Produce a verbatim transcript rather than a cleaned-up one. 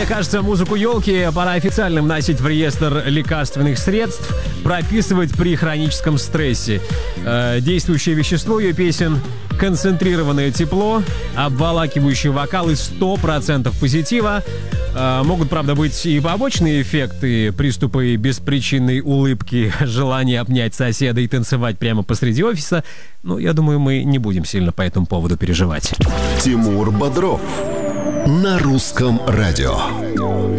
Мне кажется, музыку елки пора официально вносить в реестр лекарственных средств, прописывать при хроническом стрессе. Э, действующее вещество ее песен — концентрированное тепло, обволакивающий вокал и сто процентов позитива. Э, могут, правда, быть и побочные эффекты, приступы беспричинной улыбки, желание обнять соседа и танцевать прямо посреди офиса. Но я думаю, мы не будем сильно по этому поводу переживать. Тимур Бодров на русском радио.